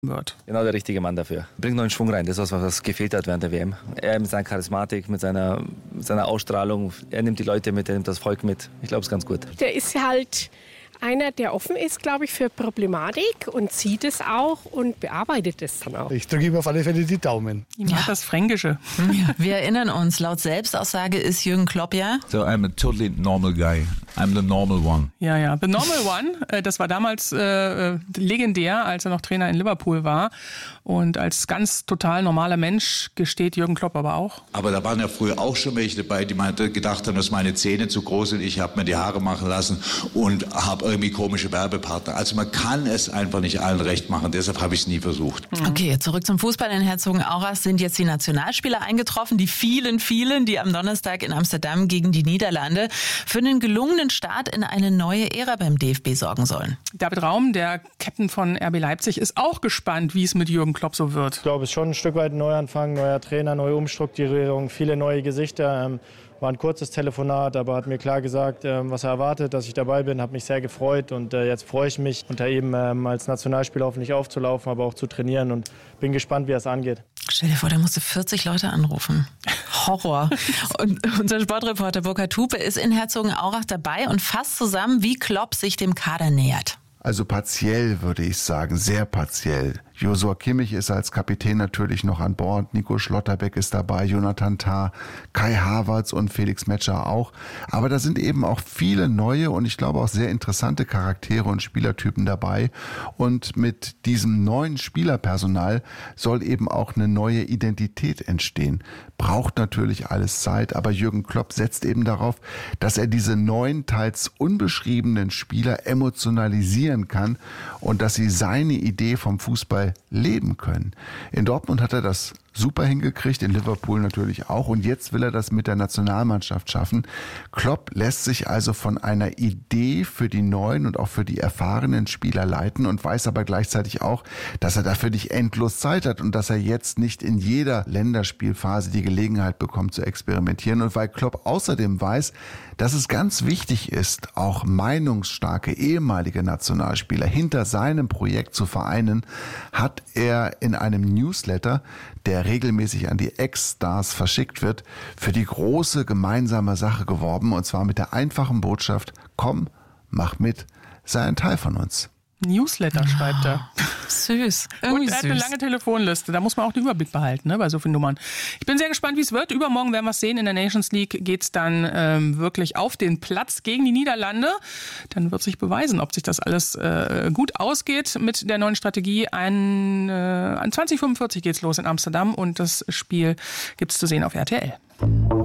wird. Genau der richtige Mann dafür. Bringt neuen Schwung rein, das ist was gefehlt hat während der WM. Er mit seiner Charismatik, mit seiner Ausstrahlung, er nimmt die Leute mit, er nimmt das Volk mit. Ich glaube, es ist ganz gut. Der ist halt einer, der offen ist, glaube ich, für Problematik und sieht es auch und bearbeitet es dann auch. Ich drücke ihm auf alle Fälle die Daumen. Ich mag das Fränkische. Ja, wir erinnern uns, laut Selbstaussage ist Jürgen Klopp ja... So I'm a totally normal guy. I'm the normal one. Ja, the normal one. Das war damals legendär, als er noch Trainer in Liverpool war. Und als ganz total normaler Mensch gesteht Jürgen Klopp aber auch. Aber da waren ja früher auch schon welche dabei, die gedacht haben, dass meine Zähne zu groß sind. Ich habe mir die Haare machen lassen und habe irgendwie komische Werbepartner. Also man kann es einfach nicht allen recht machen. Deshalb habe ich es nie versucht. Okay, zurück zum Fußball. In Herzogenaurach sind jetzt die Nationalspieler eingetroffen. Die vielen, die am Donnerstag in Amsterdam gegen die Niederlande für einen gelungenen Start in eine neue Ära beim DFB sorgen sollen. David Raum, der Captain von RB Leipzig, ist auch gespannt, wie es mit Jürgen Klopp so wird. Ich glaube, es ist schon ein Stück weit ein Neuanfang, neuer Trainer, neue Umstrukturierung, viele neue Gesichter. War ein kurzes Telefonat, aber hat mir klar gesagt, was er erwartet, dass ich dabei bin, habe mich sehr gefreut und jetzt freue ich mich, unter ihm als Nationalspieler hoffentlich aufzulaufen, aber auch zu trainieren und bin gespannt, wie es angeht. Stell dir vor, der musste 40 Leute anrufen. Horror. Und unser Sportreporter Burkhard Hupe ist in Herzogenaurach dabei und fasst zusammen, wie Klopp sich dem Kader nähert. Also partiell würde ich sagen, sehr partiell. Joshua Kimmich ist als Kapitän natürlich noch an Bord, Nico Schlotterbeck ist dabei, Jonathan Tah, Kai Havertz und Felix Metscher auch. Aber da sind eben auch viele neue und ich glaube auch sehr interessante Charaktere und Spielertypen dabei. Und mit diesem neuen Spielerpersonal soll eben auch eine neue Identität entstehen. Braucht natürlich alles Zeit, aber Jürgen Klopp setzt eben darauf, dass er diese neuen, teils unbeschriebenen Spieler emotionalisieren kann und dass sie seine Idee vom Fußball leben können. In Dortmund hat er das super hingekriegt, in Liverpool natürlich auch und jetzt will er das mit der Nationalmannschaft schaffen. Klopp lässt sich also von einer Idee für die neuen und auch für die erfahrenen Spieler leiten und weiß aber gleichzeitig auch, dass er dafür nicht endlos Zeit hat und dass er jetzt nicht in jeder Länderspielphase die Gelegenheit bekommt zu experimentieren und weil Klopp außerdem weiß, dass es ganz wichtig ist, auch meinungsstarke ehemalige Nationalspieler hinter seinem Projekt zu vereinen, hat er in einem Newsletter, der regelmäßig an die Ex-Stars verschickt wird, für die große gemeinsame Sache geworben und zwar mit der einfachen Botschaft: Komm, mach mit, sei ein Teil von uns. Newsletter schreibt er. Süß. Und er hat eine lange Telefonliste. Da muss man auch den Überblick behalten, ne, bei so vielen Nummern. Ich bin sehr gespannt, wie es wird. Übermorgen werden wir es sehen. In der Nations League geht es dann wirklich auf den Platz gegen die Niederlande. Dann wird sich beweisen, ob sich das alles gut ausgeht mit der neuen Strategie. An 20:45 geht's los in Amsterdam und das Spiel gibt's zu sehen auf RTL.